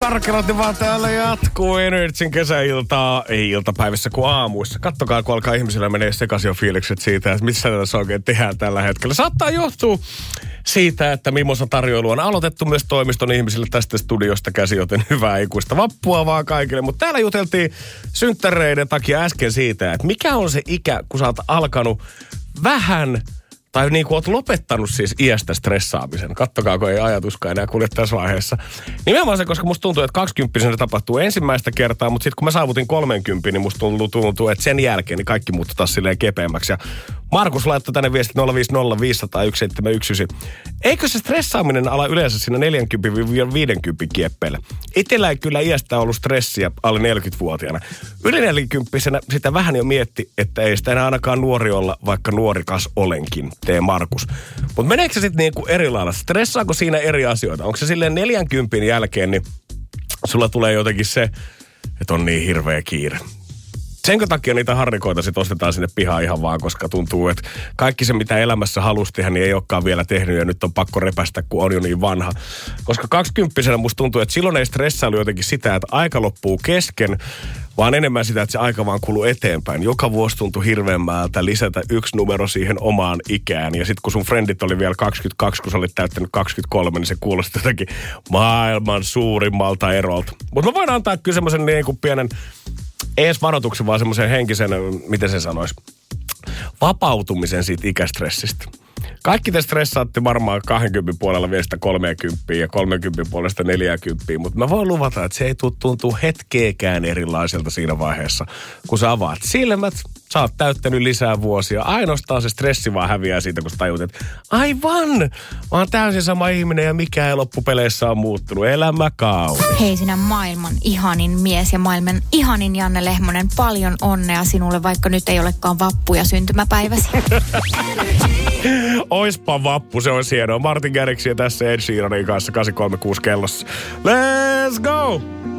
Karkelat, niin vaan täällä jatkuu Energyn kesäiltaa, ei iltapäivässä kuin aamuissa. Kattokaa, kun alkaa ihmisillä menee sekaisin jo fiilikset siitä, että missä tässä oikein tehdään tällä hetkellä. Saattaa johtua siitä, että Mimosan tarjoilu on aloitettu myös toimiston ihmisille tästä studiosta käsi, joten hyvää ikuista vappua vaan kaikille. Mutta täällä juteltiin synttäreiden takia äsken siitä, että mikä on se ikä, kun sä oot alkanut vähän... Tai niin kuin oot lopettanut siis iästä stressaamisen. Kattokaa, kun ei ajatuskaan enää kulje tässä vaiheessa. Nimenomaan se, koska musta tuntuu, että 20-vuotiaana tapahtuu ensimmäistä kertaa, mutta sitten kun mä saavutin 30, niin musta tuntuu, että sen jälkeen niin kaikki muuttui taas silleen kepeämmäksi. Ja Markus laittoi tänne viestit 050501719. Eikö se stressaaminen ala yleensä siinä 40-50 kieppeillä? Itellä ei kyllä iästä ollut stressiä alle 40-vuotiaana. Yli 40-vuotiaana sitä vähän jo mietti, että ei sitä enää ainakaan nuori olla, vaikka nuorikas olenkin. Tee Markus. Mutta meneekö se sitten niinku eri lailla? Stressaako siinä eri asioita? Onko se silleen 40 jälkeen, niin sulla tulee jotenkin se, että on niin hirveä kiire. Senkö takia niitä harrikoita sitten ostetaan sinne pihaan ihan vaan, koska tuntuu, että kaikki se, mitä elämässä halusi tehdä, niin ei olekaan vielä tehnyt ja nyt on pakko repästä, kun on jo niin vanha. Koska 20-vuotiaana musta tuntuu, että silloin ei stressailu jotenkin sitä, että aika loppuu kesken, vaan enemmän sitä, että se aika vaan kuluu eteenpäin. Joka vuosi tuntui hirveämmältä lisätä yksi numero siihen omaan ikään. Ja sitten kun sun frendit oli vielä 22, kun sä olit täyttänyt 23, niin se kuulosti jotenkin maailman suurimmalta erolta. Mutta mä voin antaa kyllä semmoisen niin kuin pienen... Ei edes varoituksen, vaan semmoisen henkisen, miten se sanoisi, vapautumisen siitä ikästressistä. Kaikki te stressaatte varmaan 20 puolella vielä sitä 30 ja 30 puolesta 40, mutta mä voin luvata, että se ei tuntuu hetkeekään erilaiselta siinä vaiheessa, kun sä avaat silmät, sä oot täyttänyt lisää vuosia. Ainoastaan se stressi vaan häviää siitä, kun sä tajut, että aivan, mä oon täysin sama ihminen ja mikään ei loppupeleissä on muuttunut. Elämä kaunis. Hei sinä maailman ihanin mies ja maailman ihanin Janne Lehmonen. Paljon onnea sinulle, vaikka nyt ei olekaan vappu ja syntymäpäiväsi. Oispa vappu, se olisi hienoa. Martin Garrixia tässä Ed Sheeranin kanssa 836 kellossa. Let's go!